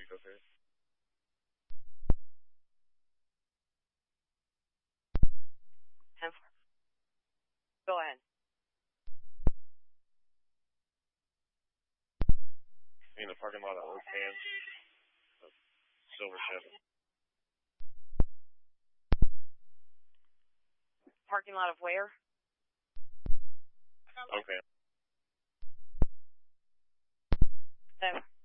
go first. Go ahead. In the parking lot of Oak Fan. Silver Chevy. Parking lot of where? Okay. There.